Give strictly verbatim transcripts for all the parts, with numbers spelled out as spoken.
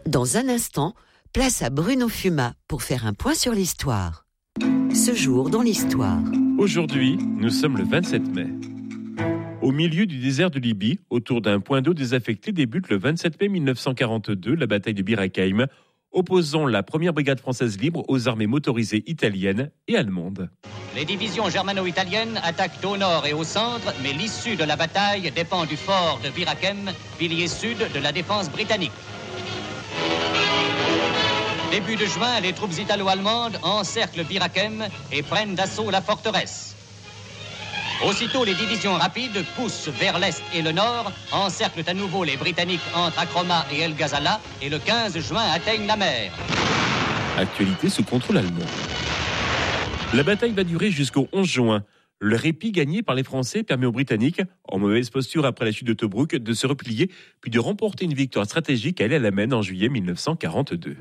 Dans un instant, place à Bruno Fuma pour faire un point sur l'histoire. Ce jour dans l'histoire. Aujourd'hui, nous sommes le vingt-sept mai. Au milieu du désert de Libye, autour d'un point d'eau désaffecté, débute le vingt-sept mai mille neuf cent quarante-deux la bataille de Bir Hakeim, opposant la première brigade française libre aux armées motorisées italiennes et allemandes. Les divisions germano-italiennes attaquent au nord et au centre, mais l'issue de la bataille dépend du fort de Bir Hakeim, pilier sud de la défense britannique. Début de juin, les troupes italo-allemandes encerclent Bir Hakeim et prennent d'assaut la forteresse. Aussitôt, les divisions rapides poussent vers l'est et le nord, encerclent à nouveau les Britanniques entre Akroma et El Ghazala et le quinze juin atteignent la mer. Actualité sous contrôle allemand. La bataille va durer jusqu'au onze juin. Le répit gagné par les Français permet aux Britanniques, en mauvaise posture après la chute de Tobrouk, de se replier puis de remporter une victoire stratégique à El Alamein en juillet mille neuf cent quarante-deux.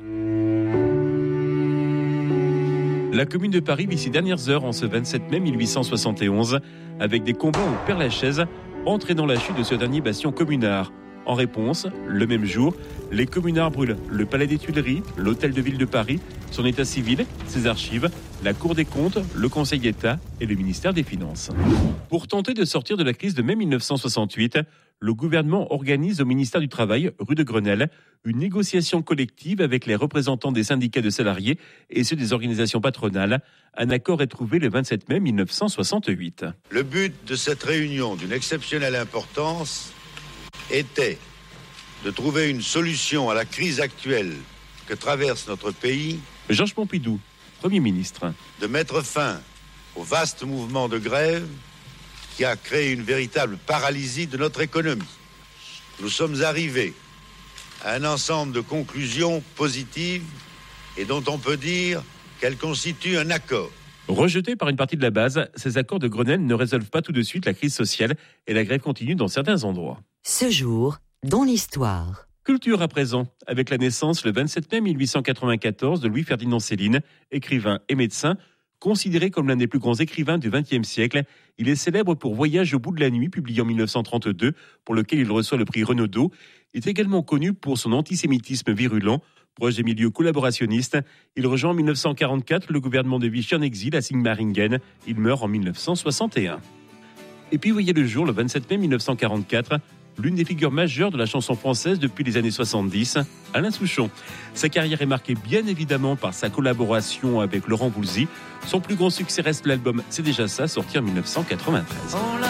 La commune de Paris vit ses dernières heures en ce vingt-sept mai mille huit cent soixante et onze avec des combats au Père-Lachaise, entraînant la chute de ce dernier bastion communard. En réponse, le même jour, les communards brûlent le palais des Tuileries, l'hôtel de ville de Paris, son état civil, ses archives, la Cour des comptes, le Conseil d'État et le ministère des Finances. Pour tenter de sortir de la crise de mai mille neuf cent soixante-huit, le gouvernement organise au ministère du Travail, rue de Grenelle, une négociation collective avec les représentants des syndicats de salariés et ceux des organisations patronales. Un accord est trouvé le vingt-sept mai mille neuf cent soixante-huit. Le but de cette réunion d'une exceptionnelle importance était de trouver une solution à la crise actuelle que traverse notre pays. Georges Pompidou, Premier ministre. De mettre fin au vaste mouvement de grève qui a créé une véritable paralysie de notre économie. Nous sommes arrivés à un ensemble de conclusions positives et dont on peut dire qu'elles constituent un accord. Rejetés par une partie de la base, ces accords de Grenelle ne résolvent pas tout de suite la crise sociale et la grève continue dans certains endroits. Ce jour dans l'histoire. Culture à présent, avec la naissance le vingt-sept mai mille huit cent quatre-vingt-quatorze de Louis-Ferdinand Céline, écrivain et médecin. Considéré comme l'un des plus grands écrivains du vingtième siècle, il est célèbre pour Voyage au bout de la nuit, publié en mille neuf cent trente-deux, pour lequel il reçoit le prix Renaudot. Il est également connu pour son antisémitisme virulent. Proche des milieux collaborationnistes, il rejoint en mille neuf cent quarante-quatre le gouvernement de Vichy en exil à Sigmaringen. Il meurt en mille neuf cent soixante et un. Et puis voyez le jour, le vingt-sept mai mille neuf cent quarante-quatre, l'une des figures majeures de la chanson française depuis les années soixante-dix, Alain Souchon. Sa carrière est marquée bien évidemment par sa collaboration avec Laurent Voulzy. Son plus grand succès reste l'album C'est déjà ça, sorti en mille neuf cent quatre-vingt-treize.